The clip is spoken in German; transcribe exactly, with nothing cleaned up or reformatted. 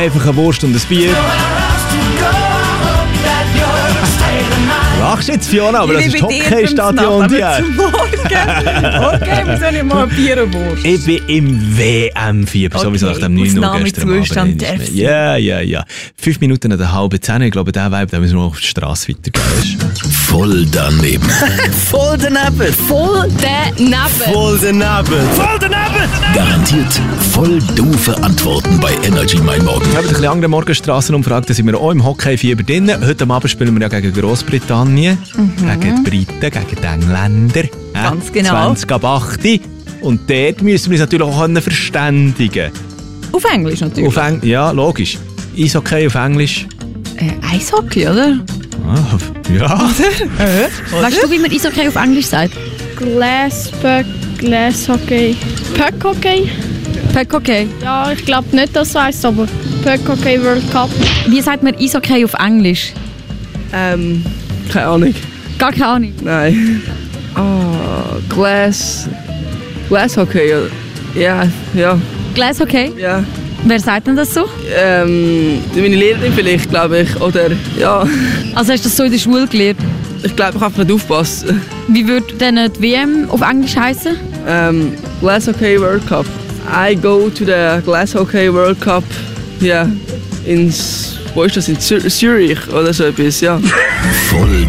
einfach eine Wurst und ein Bier. Lachst jetzt, Fiona, aber das ist das Hockeystadion. Okay, wir sollen mal ein Bier und Wurst. Ich bin im W M-Fieber, okay, sowieso nach dem neun Uhr gestern Abend. Ja, ja, ja. Fünf Minuten nach der halben Zehn. Ich glaube, der Vibe, da müssen wir auf die Straße weitergehen. Voll daneben. Voll daneben. Voll daneben. Voll daneben. Voll daneben. Garantiert voll doofe Antworten bei Energy Mein Morgen. Wir haben ein bisschen andere Morgenstrassenumfrage, da sind wir auch im Hockey-Fieber drin. Heute Abend spielen wir ja gegen Grossbritannien, mhm. gegen die Briten, gegen die Engländer. Ganz äh, genau. zwanzig ab acht. Und dort müssen wir uns natürlich auch verständigen. Auf Englisch natürlich. Auf Eng- ja, logisch. Eishockey auf Englisch. Äh, Eishockey, oder? Ah, ja. äh, weißt du, wie man Eishockey auf Englisch sagt? Glasspuck, Glasshockey, Puckhockey. Puckhockey? Ja, ich glaube nicht, dass es heisst, aber Puckhockey World Cup. Wie sagt man Eishockey auf Englisch? Ähm, keine Ahnung. Gar keine Ahnung? Nein. Oh, Glass... Glasshockey, ja. Ja. Glasshockey? Ja. Wer sagt denn das so? Ähm, meine Lehrerin vielleicht, glaube ich. Oder, ja. Also hast du das so in der Schule gelernt? Ich glaube, ich habe nicht aufpassen. Wie würde denn die W M auf Englisch heißen? Ähm, Glasshockey World Cup. I go to the Glasshockey World Cup, ja, ins... Wo ist das? In Zürich oder so etwas, ja. Voll